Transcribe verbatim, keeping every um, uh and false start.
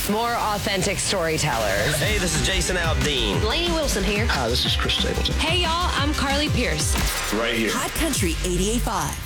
More authentic storytellers. Hey, this is Jason Aldean. Lainey Wilson here. Hi, this is Chris Stapleton. Hey, y'all, I'm Carly Pierce. Right here. Hot Country eighty-eight point five.